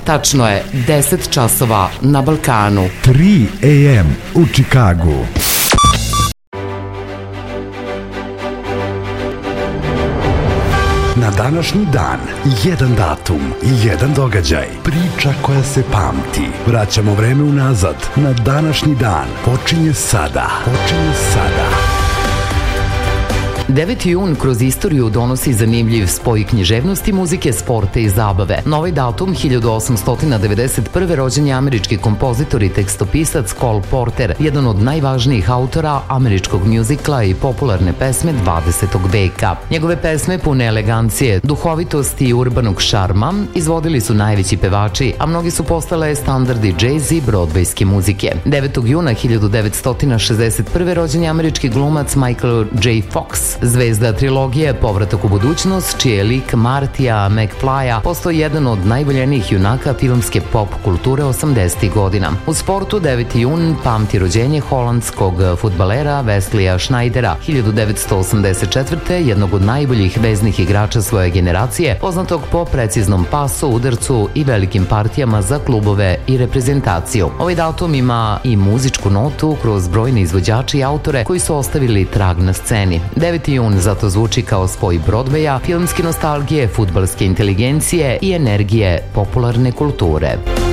Tačno je 10 časova na Balkanu. 3 AM u Čikagu. Na današnji dan, jedan datum i jedan događaj. Priča koja se pamti. Vraćamo vreme unazad. Na današnji dan počinje sada. 9. jun kroz istoriju donosi zanimljiv spoj književnosti, muzike, sporta i zabave. Na ovaj datum, 1891. rođen je američki kompozitor i tekstopisac Cole Porter, jedan od najvažnijih autora američkog mjuzikla i popularne pesme 20. veka. Njegove pesme pune elegancije, duhovitosti i urbanog šarma izvodili su najveći pevači, a mnogi su postale standardi jazz i broadwayske muzike. 9. juna 1961. rođen je američki glumac Michael J. Fox, zvezda trilogije Povratak u budućnost, čiji je lik Martija McFlya postao jedan od najvoljenijih junaka filmske pop kulture 80. godina. U sportu 9. jun pamti rođenje holandskog fudbalera Wesleya Schneidera, 1984. jednog od najboljih veznih igrača svoje generacije, poznatog po preciznom pasu, udarcu i velikim partijama za klubove i reprezentaciju. Ovaj datum ima i muzičku notu kroz brojne izvođače i autore koji su ostavili trag na sceni. 9. jun zato zvuči kao spoj Broadwaya, filmske nostalgije, fudbalske inteligencije i energije popularne kulture.